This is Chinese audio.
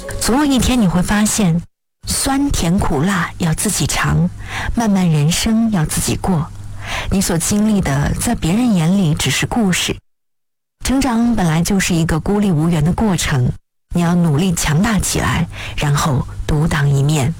总有一天你会发现，酸甜苦辣要自己尝，漫漫人生要自己过。你所经历的，在别人眼里只是故事。成长本来就是一个孤立无援的过程，你要努力强大起来，然后独当一面。